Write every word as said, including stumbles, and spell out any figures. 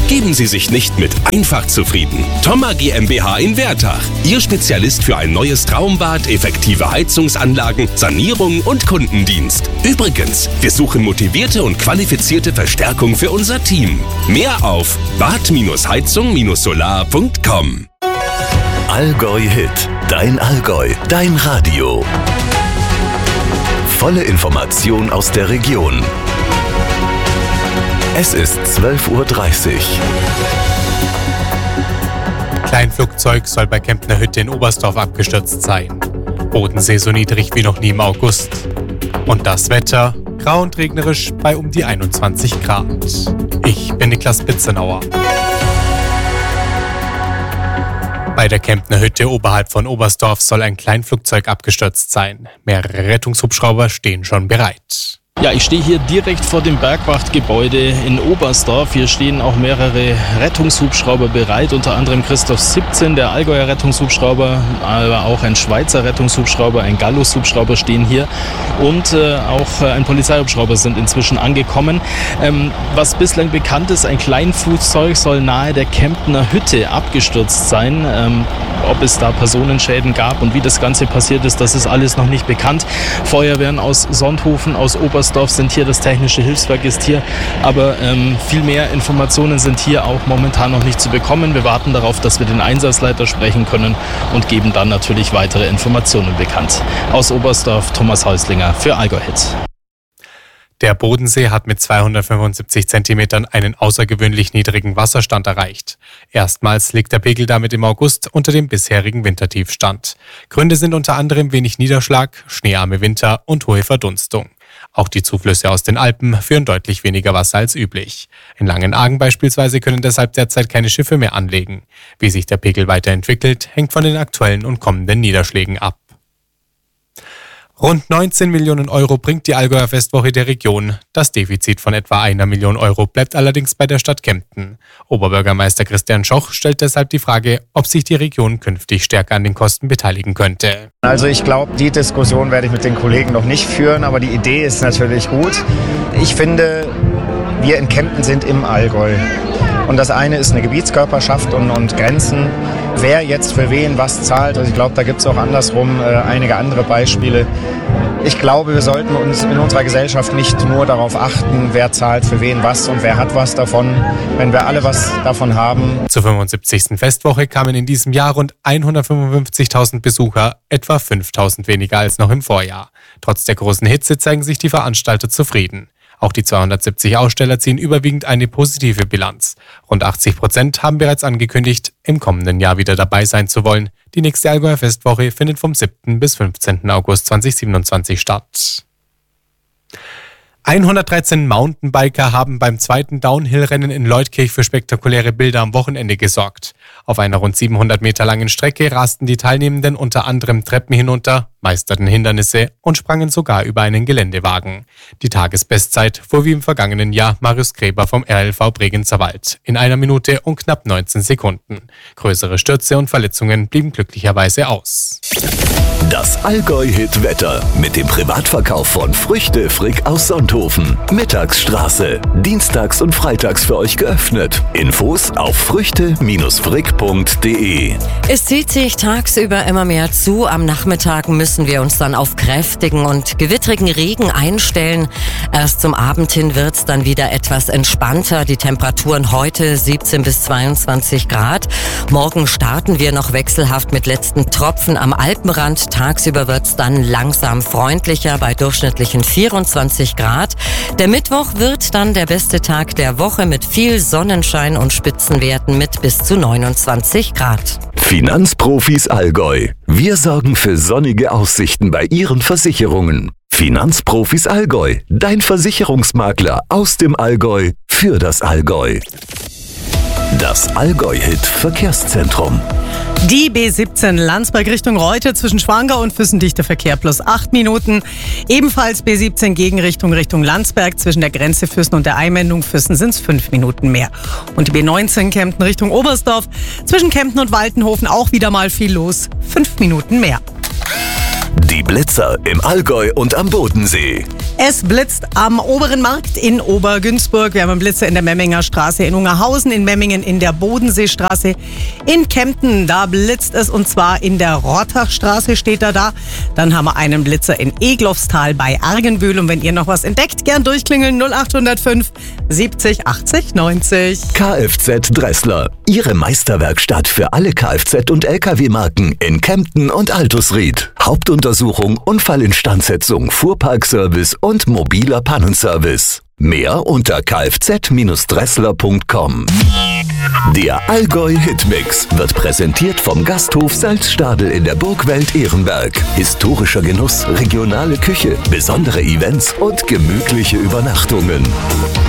Geben Sie sich nicht mit einfach zufrieden. Thoma GmbH in Wertach. Ihr Spezialist für ein neues Traumbad, effektive Heizungsanlagen, Sanierung und Kundendienst. Übrigens, wir suchen motivierte und qualifizierte Verstärkung für unser Team. Mehr auf bad heizung solar punkt com. Allgäu Hit. Dein Allgäu. Dein Radio. Volle Information aus der Region. Es ist zwölf Uhr dreißig. Kleinflugzeug soll bei Kemptner Hütte in Oberstdorf abgestürzt sein. Bodensee so niedrig wie noch nie im August. Und das Wetter grau und regnerisch bei um die einundzwanzig Grad. Ich bin Niklas Bitzenauer. Bei der Kemptner Hütte oberhalb von Oberstdorf soll ein Kleinflugzeug abgestürzt sein. Mehrere Rettungshubschrauber stehen schon bereit. Ja, ich stehe hier direkt vor dem Bergwachtgebäude in Oberstdorf. Hier stehen auch mehrere Rettungshubschrauber bereit, unter anderem Christoph siebzehn, der Allgäuer Rettungshubschrauber, aber auch ein Schweizer Rettungshubschrauber, ein Gallus-Hubschrauber stehen hier und äh, auch äh, ein Polizeihubschrauber sind inzwischen angekommen. Ähm, was bislang bekannt ist, ein Kleinflugzeug soll nahe der Kemptner Hütte abgestürzt sein. Ähm, ob es da Personenschäden gab und wie das Ganze passiert ist, das ist alles noch nicht bekannt. Feuerwehren aus Sonthofen, aus Oberstdorf sind hier, das technische Hilfswerk ist hier, aber ähm, viel mehr Informationen sind hier auch momentan noch nicht zu bekommen. Wir warten darauf, dass wir den Einsatzleiter sprechen können und geben dann natürlich weitere Informationen bekannt. Aus Oberstdorf, Thomas Häuslinger für Allgäu Hit. Der Bodensee hat mit zweihundertfünfundsiebzig Zentimetern einen außergewöhnlich niedrigen Wasserstand erreicht. Erstmals liegt der Pegel damit im August unter dem bisherigen Wintertiefstand. Gründe sind unter anderem wenig Niederschlag, schneearme Winter und hohe Verdunstung. Auch die Zuflüsse aus den Alpen führen deutlich weniger Wasser als üblich. In Langenargen beispielsweise können deshalb derzeit keine Schiffe mehr anlegen. Wie sich der Pegel weiterentwickelt, hängt von den aktuellen und kommenden Niederschlägen ab. Rund neunzehn Millionen Euro bringt die Allgäuer Festwoche der Region. Das Defizit von etwa einer Million Euro bleibt allerdings bei der Stadt Kempten. Oberbürgermeister Christian Schoch stellt deshalb die Frage, ob sich die Region künftig stärker an den Kosten beteiligen könnte. Also ich glaube, die Diskussion werde ich mit den Kollegen noch nicht führen, aber die Idee ist natürlich gut. Ich finde, wir in Kempten sind im Allgäu. Und das eine ist eine Gebietskörperschaft und, und Grenzen. Wer jetzt für wen was zahlt, also ich glaube, da gibt es auch andersrum äh, einige andere Beispiele. Ich glaube, wir sollten uns in unserer Gesellschaft nicht nur darauf achten, wer zahlt für wen was und wer hat was davon, wenn wir alle was davon haben. Zur fünfundsiebzigsten Festwoche kamen in diesem Jahr rund hundertfünfundfünfzigtausend Besucher, etwa fünftausend weniger als noch im Vorjahr. Trotz der großen Hitze zeigen sich die Veranstalter zufrieden. Auch die zweihundertsiebzig Aussteller ziehen überwiegend eine positive Bilanz. Rund achtzig Prozent haben bereits angekündigt, im kommenden Jahr wieder dabei sein zu wollen. Die nächste Allgäuer Festwoche findet vom siebten bis fünfzehnten August zweitausendsiebenundzwanzig statt. hundertdreizehn Mountainbiker haben beim zweiten Downhill-Rennen in Leutkirch für spektakuläre Bilder am Wochenende gesorgt. Auf einer rund siebenhundert Meter langen Strecke rasten die Teilnehmenden unter anderem Treppen hinunter, meisterten Hindernisse und sprangen sogar über einen Geländewagen. Die Tagesbestzeit fuhr wie im vergangenen Jahr Marius Gräber vom R L V Bregenzer Wald in einer Minute und knapp neunzehn Sekunden. Größere Stürze und Verletzungen blieben glücklicherweise aus. Das Allgäu-Hit-Wetter mit dem Privatverkauf von Früchte Frick aus Sonthofen. Mittagsstraße. Dienstags und freitags für euch geöffnet. Infos auf früchte frick punkt de. Es zieht sich tagsüber immer mehr zu. Am Nachmittag müssen wir uns dann auf kräftigen und gewittrigen Regen einstellen. Erst zum Abend hin wird es dann wieder etwas entspannter. Die Temperaturen heute siebzehn bis zweiundzwanzig Grad. Morgen starten wir noch wechselhaft mit letzten Tropfen am Alpenrand. Tagsüber wird es dann langsam freundlicher bei durchschnittlichen vierundzwanzig Grad. Der Mittwoch wird dann der beste Tag der Woche mit viel Sonnenschein und Spitzenwerten mit bis zu neunundzwanzig Grad. Finanzprofis Allgäu. Wir sorgen für sonnige Aussichten bei Ihren Versicherungen. Finanzprofis Allgäu. Dein Versicherungsmakler aus dem Allgäu für das Allgäu. Das Allgäu-Hit Verkehrszentrum. Die B siebzehn Landsberg Richtung Reute zwischen Schwangau und Füssen dichter Verkehr plus acht Minuten. Ebenfalls B siebzehn Gegenrichtung Richtung Landsberg zwischen der Grenze Füssen und der Einmündung Füssen sind es fünf Minuten mehr. Und die B neunzehn Kempten Richtung Oberstdorf zwischen Kempten und Waltenhofen auch wieder mal viel los. Fünf Minuten mehr. Die Blitzer im Allgäu und am Bodensee. Es blitzt am Oberen Markt in Obergünzburg. Wir haben einen Blitzer in der Memminger Straße, in Ungerhausen, in Memmingen, in der Bodenseestraße. In Kempten, da blitzt es, und zwar in der Rottachstraße steht er da. Dann haben wir einen Blitzer in Eglofstal bei Argenbühl. Und wenn ihr noch was entdeckt, gern durchklingeln null acht null fünf siebzig achtzig neunzig. Kfz Dressler, Ihre Meisterwerkstatt für alle Kfz- und L K W-Marken in Kempten und Altusried. Hauptuntersuchung, Unfallinstandsetzung, Fuhrparkservice und mobiler Pannenservice. Mehr unter kfz Dressler punkt com. Der Allgäu Hitmix wird präsentiert vom Gasthof Salzstadel in der Burgwelt Ehrenberg. Historischer Genuss, regionale Küche, besondere Events und gemütliche Übernachtungen.